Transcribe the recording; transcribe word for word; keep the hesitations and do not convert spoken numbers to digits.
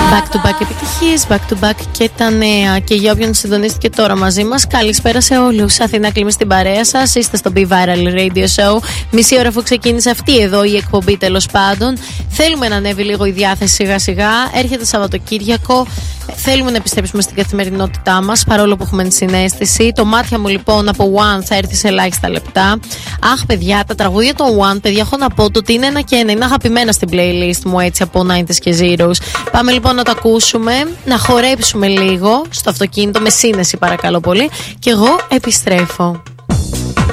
Back to back επιτυχίες, back to back και τα νέα. Και για όποιον συντονίστηκε τώρα μαζί μας, καλησπέρα σε όλους. Αθηνά Κλίμη στην παρέα σας. Είστε στο Be Viral Radio Show. Μισή ώρα αφού ξεκίνησε αυτή εδώ η εκπομπή, τέλος πάντων. Θέλουμε να ανέβει λίγο η διάθεση σιγά σιγά. Έρχεται Σαββατοκύριακο. Θέλουμε να επιστρέψουμε στην καθημερινότητά μας, παρόλο που έχουμε συναίσθηση. Το μάτια μου λοιπόν από One θα έρθει σε ελάχιστα λεπτά. Αχ, παιδιά, τα τραγούδια των One, παιδιά, έχω να πω το ότι είναι ένα και ένα. Είναι αγαπημένα στην playlist μου, έτσι, από ενενήντα και Zeros. Πάμε λοιπόν να τα ακούσουμε, να χορέψουμε λίγο στο αυτοκίνητο, με σύνεση παρακαλώ πολύ. Και εγώ επιστρέφω.